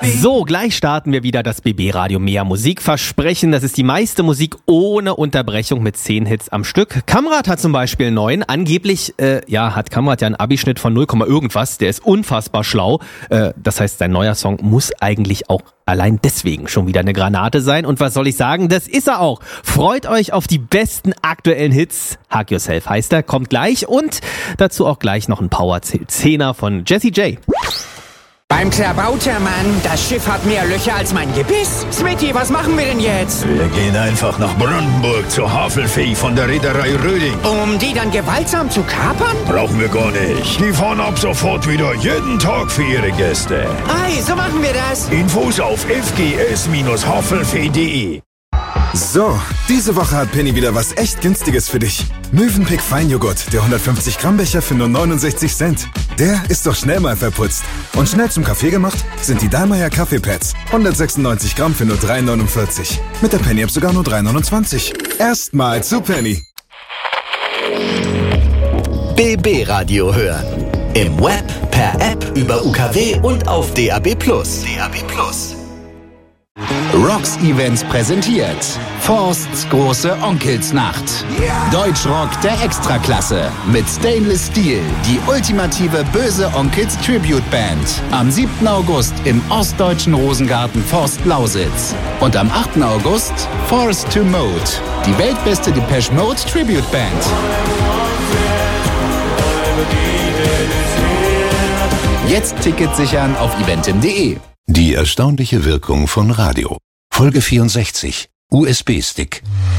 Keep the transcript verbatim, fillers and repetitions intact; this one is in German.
So, gleich starten wir wieder das B B-Radio Mehr Musikversprechen. Das ist die meiste Musik ohne Unterbrechung mit zehn Hits am Stück. Kamrat hat zum Beispiel neun. Angeblich, äh, ja, hat Kamrat ja einen Abi-Schnitt von null, irgendwas. Der ist unfassbar schlau. Äh, das heißt, sein neuer Song muss eigentlich auch allein deswegen schon wieder eine Granate sein. Und was soll ich sagen? Das ist er auch. Freut euch auf die besten aktuellen Hits. Hug Yourself heißt er, kommt gleich. Und dazu auch gleich noch ein Power-Zehner von Jessie J. Beim Klabautermann, das Schiff hat mehr Löcher als mein Gebiss. Smitty, was machen wir denn jetzt? Wir gehen einfach nach Brandenburg zur Havelfee von der Reederei Röding. Um die dann gewaltsam zu kapern? Brauchen wir gar nicht. Die fahren ab sofort wieder jeden Tag für ihre Gäste. Ei, so machen wir das. Infos auf f g s havelfee punkt de. So, diese Woche hat Penny wieder was echt Günstiges für dich. Mövenpick Feinjoghurt, der hundertfünfzig Gramm Becher für nur neunundsechzig Cent. Der ist doch schnell mal verputzt. Und schnell zum Kaffee gemacht sind die Dallmayr Kaffeepads. hundertsechsundneunzig Gramm für nur drei neunundvierzig. Mit der Penny-App sogar nur drei neunundzwanzig. Erstmal zu Penny. B B-Radio hören. Im Web, per App, über U K W und auf D A B plus. D A B plus. Rocks Events präsentiert Forsts große Onkelsnacht. Deutschrock der Extraklasse mit Stainless Steel, die ultimative böse Onkels Tribute Band. Am siebten August im ostdeutschen Rosengarten Forst Lausitz. Und am achten August Forced to Mode, die weltbeste Depeche Mode Tribute Band. Jetzt Tickets sichern auf eventim punkt de. Die erstaunliche Wirkung von Radio. Folge vierundsechzig. U S B-Stick.